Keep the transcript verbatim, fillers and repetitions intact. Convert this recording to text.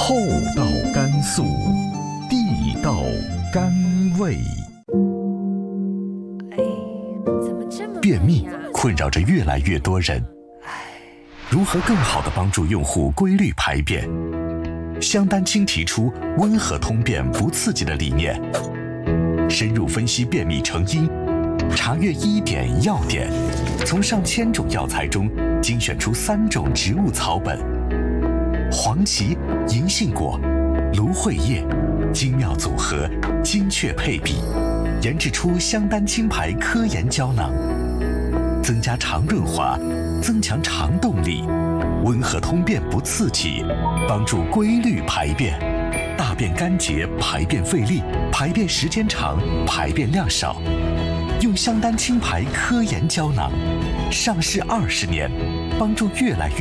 厚道甘肃，地道甘味。便秘困扰着越来越多人，如何更好地帮助用户规律排便？香丹青提出温和通便不刺激的理念，深入分析便秘成因，查阅医典药典，从上千种药材中精选出三种植物草本，黄芪、银杏果、芦荟叶，精妙组合，精确配比，研制出香丹青牌科研胶囊，增加肠润滑，增强肠动力，温和通便不刺激，帮助规律排便，大便干结，排便费力，排便时间长，排便量少。用香丹青牌科研胶囊，上市二十年，帮助越来越